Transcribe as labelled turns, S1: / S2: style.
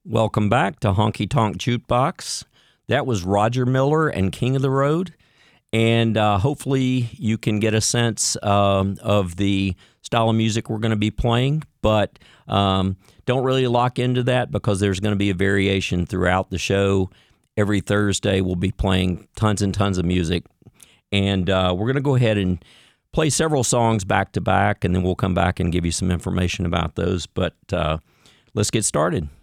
S1: Welcome back to Honky Tonk Jukebox. That was Roger Miller and King of the Road. And hopefully you can get a sense of the style of music we're going to be playing. But don't really lock into that because there's going to be a variation throughout the show. Every Thursday we'll be playing tons and tons of music. And we're going to go ahead and play several songs back to back, and then we'll come back and give you some information about those. But let's get started.